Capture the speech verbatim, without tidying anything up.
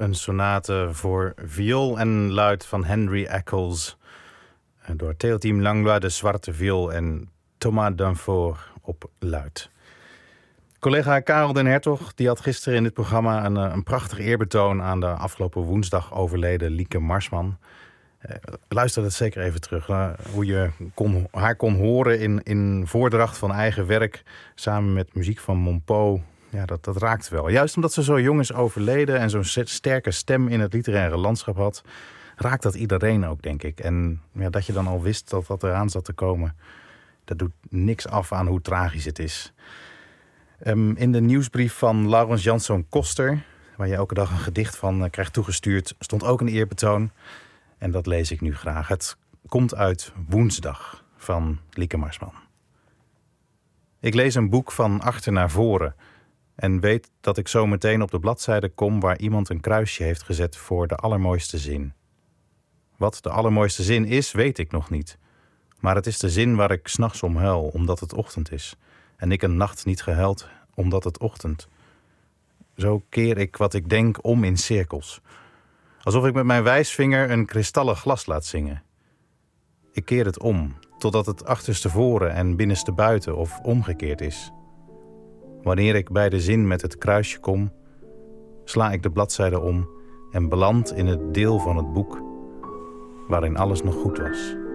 Een sonate voor viool en luid van Henry Eccles. Door Théotime Langlois de zwarte viool en Thomas Danforth op luid. Collega Karel den Hertog die had gisteren in dit programma een, een prachtig eerbetoon aan de afgelopen woensdag overleden Lieke Marsman. Uh, luister dat zeker even terug. Uh, hoe je kon, haar kon horen in, in voordracht van eigen werk samen met muziek van Monpou. Ja, dat, dat raakt wel. Juist omdat ze zo jong is overleden en zo'n sterke stem in het literaire landschap had, raakt dat iedereen ook, denk ik. En ja, dat je dan al wist dat dat eraan zat te komen, dat doet niks af aan hoe tragisch het is. Um, in de nieuwsbrief van Laurens Janszoon Koster, waar je elke dag een gedicht van uh, krijgt toegestuurd, stond ook een eerbetoon. En dat lees ik nu graag. Het komt uit Woensdag van Lieke Marsman. Ik lees een boek van achter naar voren en weet dat ik zo meteen op de bladzijde kom waar iemand een kruisje heeft gezet voor de allermooiste zin. Wat de allermooiste zin is, weet ik nog niet. Maar het is de zin waar ik 's nachts om huil, omdat het ochtend is. En ik een nacht niet gehuild, omdat het ochtend. Zo keer ik wat ik denk om in cirkels. Alsof ik met mijn wijsvinger een kristallen glas laat zingen. Ik keer het om, totdat het achterstevoren en binnenstebuiten of omgekeerd is. Wanneer ik bij de zin met het kruisje kom, sla ik de bladzijde om en beland in het deel van het boek waarin alles nog goed was.